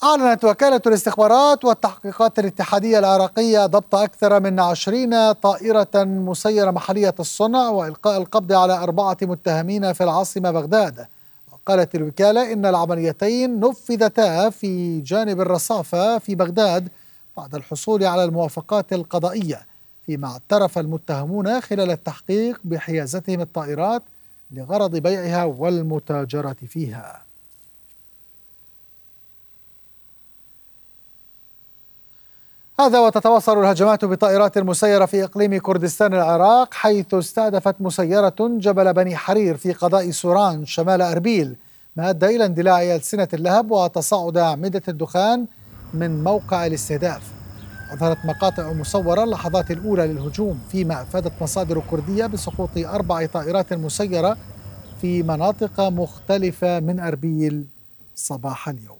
أعلنت وكالة الاستخبارات والتحقيقات الاتحادية العراقية ضبط أكثر من 20 طائرة مسيرة محلية الصنع وإلقاء القبض على 4 متهمين في العاصمة بغداد. وقالت الوكالة إن العمليتين نفذتا في جانب الرصافة في بغداد بعد الحصول على الموافقات القضائية، فيما اعترف المتهمون خلال التحقيق بحيازتهم الطائرات لغرض بيعها والمتاجرة فيها. هذا وتتواصل الهجمات بطائرات مسيرة في إقليم كردستان العراق، حيث استهدفت مسيرة جبل بني حرير في قضاء سوران شمال أربيل، ما أدى إلى اندلاع ألسنة اللهب وتصاعد أعمدة الدخان من موقع الاستهداف. أظهرت مقاطع مصورة اللحظات الأولى للهجوم، فيما أفادت مصادر كردية بسقوط 4 طائرات مسيرة في مناطق مختلفة من أربيل صباح اليوم.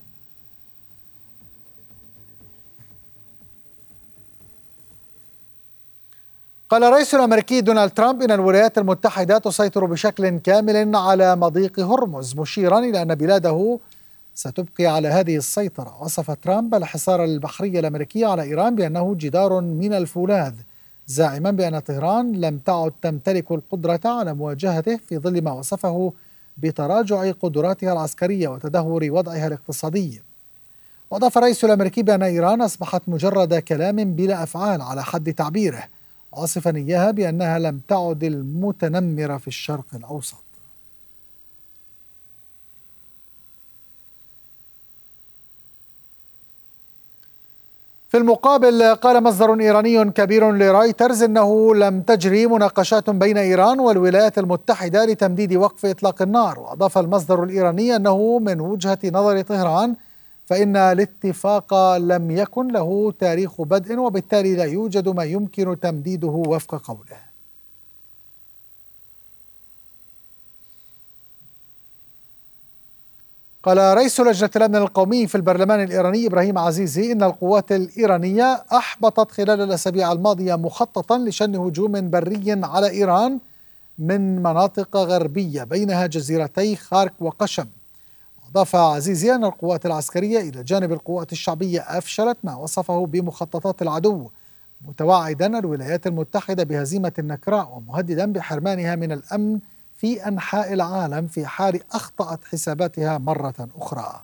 قال الرئيس الأمريكي دونالد ترامب إن الولايات المتحدة تسيطر بشكل كامل على مضيق هرمز، مشيرا إلى أن بلاده ستبقي على هذه السيطرة. وصف ترامب الحصار البحري الأمريكي على إيران بأنه جدار من الفولاذ، زاعما بأن طهران لم تعد تمتلك القدرة على مواجهته في ظل ما وصفه بتراجع قدراتها العسكرية وتدهور وضعها الاقتصادي. وأضاف الرئيس الأمريكي بأن إيران أصبحت مجرد كلام بلا أفعال على حد تعبيره، واصفا إياها بأنها لم تعد المتنمرة في الشرق الأوسط. في المقابل قال مصدر إيراني كبير لرويترز إنه لم تجري مناقشات بين إيران والولايات المتحدة لتمديد وقف إطلاق النار. وأضاف المصدر الإيراني أنه من وجهة نظر طهران فإن الاتفاق لم يكن له تاريخ بدء، وبالتالي لا يوجد ما يمكن تمديده وفق قوله. قال رئيس لجنة الأمن القومي في البرلمان الإيراني إبراهيم عزيزي إن القوات الإيرانية أحبطت خلال الأسابيع الماضية مخططا لشن هجوم بري على إيران من مناطق غربية بينها جزيرتي خارك وقشم. أضاف عزيزي أن القوات العسكرية إلى جانب القوات الشعبية أفشلت ما وصفه بمخططات العدو، متوعدا الولايات المتحدة بهزيمة نكراء ومهددا بحرمانها من الأمن في أنحاء العالم في حال أخطأت حساباتها مرة أخرى.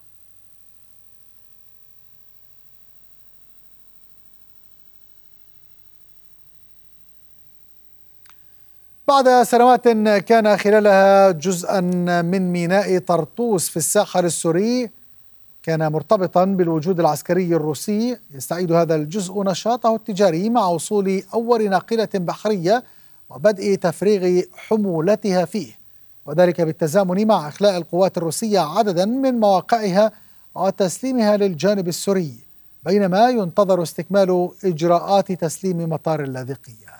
بعد سنوات كان خلالها جزءا من ميناء طرطوس في الساحل السوري كان مرتبطا بالوجود العسكري الروسي، يستعيد هذا الجزء نشاطه التجاري مع وصول أول ناقلة بحرية وبدء تفريغ حمولتها فيه، وذلك بالتزامن مع إخلاء القوات الروسية عددا من مواقعها وتسليمها للجانب السوري، بينما ينتظر استكمال إجراءات تسليم مطار اللاذقية.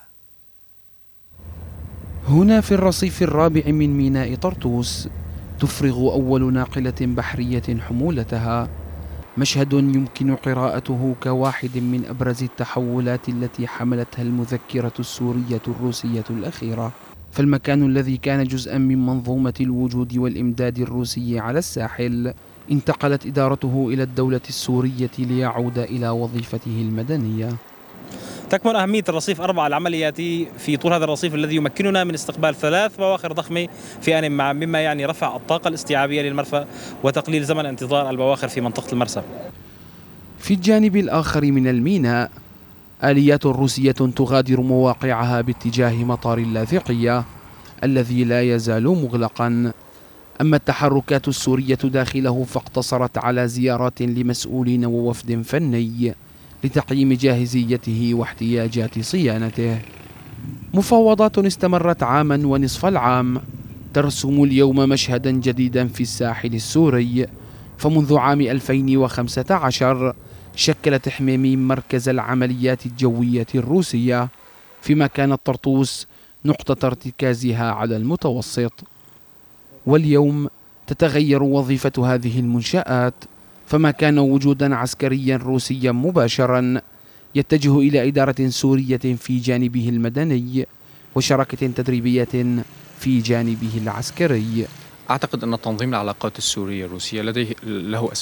هنا في الرصيف الرابع من ميناء طرطوس تفرغ أول ناقلة بحرية حمولتها، مشهد يمكن قراءته كواحد من أبرز التحولات التي حملتها المذكرة السورية الروسية الأخيرة. فالمكان الذي كان جزءا من منظومة الوجود والإمداد الروسي على الساحل انتقلت إدارته إلى الدولة السورية ليعود إلى وظيفته المدنية. تكمن أهمية الرصيف 4 العملياتي في طول هذا الرصيف الذي يمكننا من استقبال 3 بواخر ضخمة في آن ما، مما يعني رفع الطاقة الاستيعابية للمرفأ وتقليل زمن انتظار البواخر في منطقة المرسى. في الجانب الآخر من الميناء آليات روسية تغادر مواقعها باتجاه مطار اللاذقية الذي لا يزال مغلقا. أما التحركات السورية داخله فاقتصرت على زيارات لمسؤولين ووفد فني لتقييم جاهزيته واحتياجات صيانته. مفاوضات استمرت عاما ونصف العام ترسم اليوم مشهدا جديدا في الساحل السوري. فمنذ عام 2015 شكلت حميميم مركز العمليات الجوية الروسية، فيما كانت طرطوس نقطة ارتكازها على المتوسط. واليوم تتغير وظيفة هذه المنشآت، فما كان وجودا عسكريا روسيا مباشرا يتجه إلى إدارة سورية في جانبه المدني وشراكة تدريبية في جانبه العسكري. أعتقد أن تنظيم العلاقات السورية الروسية له